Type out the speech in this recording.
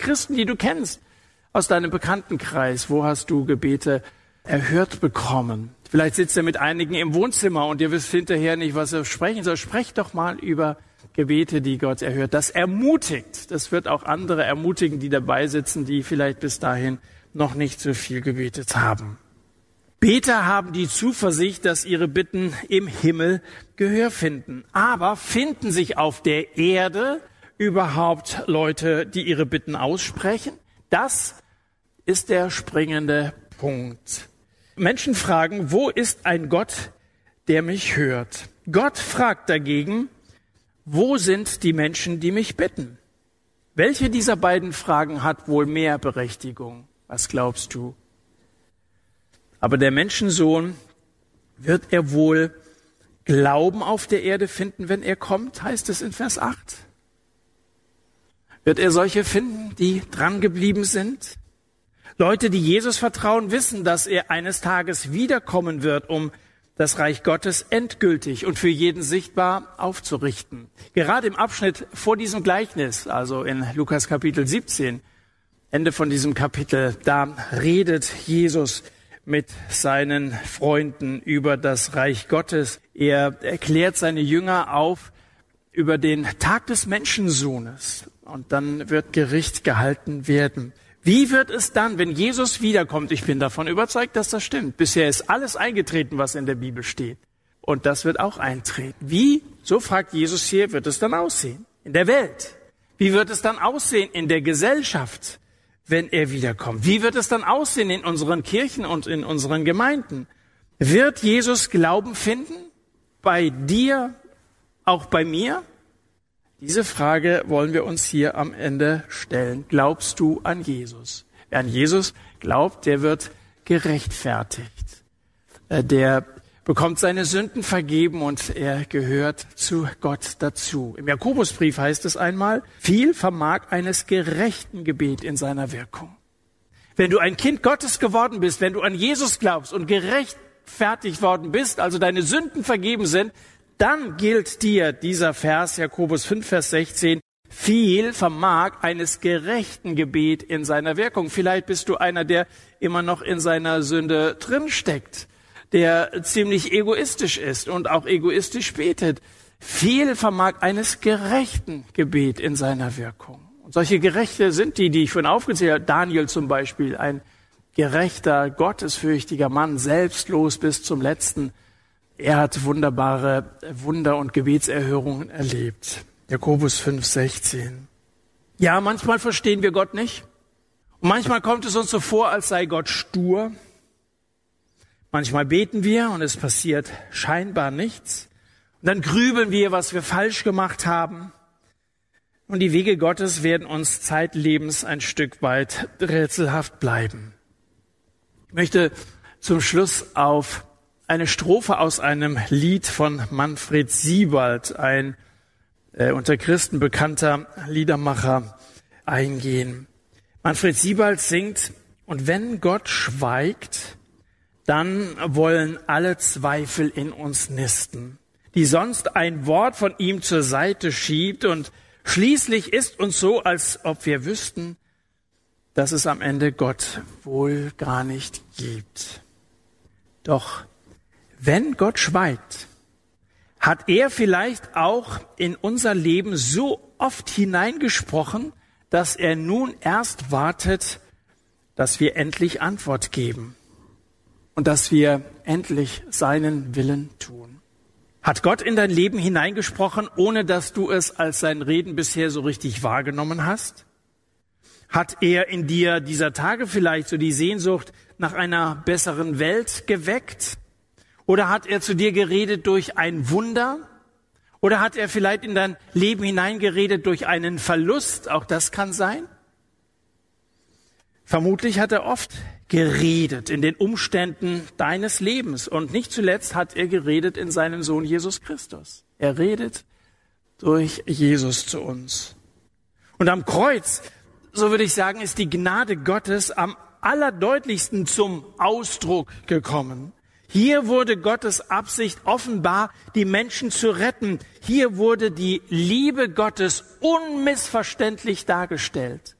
Christen, die du kennst, aus deinem Bekanntenkreis. Wo hast du Gebete erhört bekommen? Vielleicht sitzt ihr mit einigen im Wohnzimmer und ihr wisst hinterher nicht, was ihr sprechen soll. Sprecht doch mal über Gebete, die Gott erhört. Das ermutigt. Das wird auch andere ermutigen, die dabei sitzen, die vielleicht bis dahin noch nicht so viel gebetet haben. Beter haben die Zuversicht, dass ihre Bitten im Himmel Gehör finden. Aber finden sich auf der Erde überhaupt Leute, die ihre Bitten aussprechen? Das ist der springende Punkt. Menschen fragen, wo ist ein Gott, der mich hört? Gott fragt dagegen, wo sind die Menschen, die mich bitten? Welche dieser beiden Fragen hat wohl mehr Berechtigung? Was glaubst du? Aber der Menschensohn, wird er wohl Glauben auf der Erde finden, wenn er kommt, heißt es in Vers 8. Wird er solche finden, die dran geblieben sind? Leute, die Jesus vertrauen, wissen, dass er eines Tages wiederkommen wird, um das Reich Gottes endgültig und für jeden sichtbar aufzurichten. Gerade im Abschnitt vor diesem Gleichnis, also in Lukas Kapitel 17, Ende von diesem Kapitel, da redet Jesus mit seinen Freunden über das Reich Gottes. Er erklärt seine Jünger auf über den Tag des Menschensohnes und dann wird Gericht gehalten werden. Wie wird es dann, wenn Jesus wiederkommt? Ich bin davon überzeugt, dass das stimmt. Bisher ist alles eingetreten, was in der Bibel steht. Und das wird auch eintreten. Wie, so fragt Jesus hier, wird es dann aussehen? In der Welt. Wie wird es dann aussehen in der Gesellschaft, wenn er wiederkommt? Wie wird es dann aussehen in unseren Kirchen und in unseren Gemeinden? Wird Jesus Glauben finden? Bei dir, auch bei mir? Diese Frage wollen wir uns hier am Ende stellen. Glaubst du an Jesus? Wer an Jesus glaubt, der wird gerechtfertigt. Der bekommt seine Sünden vergeben und er gehört zu Gott dazu. Im Jakobusbrief heißt es einmal, viel vermag eines gerechten Gebet in seiner Wirkung. Wenn du ein Kind Gottes geworden bist, wenn du an Jesus glaubst und gerechtfertigt worden bist, also deine Sünden vergeben sind, dann gilt dir dieser Vers, Jakobus 5, Vers 16, viel vermag eines gerechten Gebet in seiner Wirkung. Vielleicht bist du einer, der immer noch in seiner Sünde drinsteckt, der ziemlich egoistisch ist und auch egoistisch betet. Viel vermag eines gerechten Gebet in seiner Wirkung. Und solche Gerechte sind die ich schon aufgezählt habe. Daniel zum Beispiel, ein gerechter, gottesfürchtiger Mann, selbstlos bis zum Letzten. Er hat wunderbare Wunder und Gebetserhörungen erlebt. Jakobus 5,16. Ja, manchmal verstehen wir Gott nicht. Und manchmal kommt es uns so vor, als sei Gott stur. Manchmal beten wir und es passiert scheinbar nichts. Und dann grübeln wir, was wir falsch gemacht haben. Und die Wege Gottes werden uns zeitlebens ein Stück weit rätselhaft bleiben. Ich möchte zum Schluss auf eine Strophe aus einem Lied von Manfred Siebald, ein unter Christen bekannter Liedermacher, eingehen. Manfred Siebald singt, und wenn Gott schweigt, dann wollen alle Zweifel in uns nisten, die sonst ein Wort von ihm zur Seite schiebt, und schließlich ist uns so, als ob wir wüssten, dass es am Ende Gott wohl gar nicht gibt. Doch wenn Gott schweigt, hat er vielleicht auch in unser Leben so oft hineingesprochen, dass er nun erst wartet, dass wir endlich Antwort geben und dass wir endlich seinen Willen tun. Hat Gott in dein Leben hineingesprochen, ohne dass du es als sein Reden bisher so richtig wahrgenommen hast? Hat er in dir dieser Tage vielleicht so die Sehnsucht nach einer besseren Welt geweckt? Oder hat er zu dir geredet durch ein Wunder? Oder hat er vielleicht in dein Leben hineingeredet durch einen Verlust? Auch das kann sein. Vermutlich hat er oft geredet in den Umständen deines Lebens. Und nicht zuletzt hat er geredet in seinem Sohn Jesus Christus. Er redet durch Jesus zu uns. Und am Kreuz, so würde ich sagen, ist die Gnade Gottes am allerdeutlichsten zum Ausdruck gekommen. Hier wurde Gottes Absicht offenbar, die Menschen zu retten. Hier wurde die Liebe Gottes unmissverständlich dargestellt.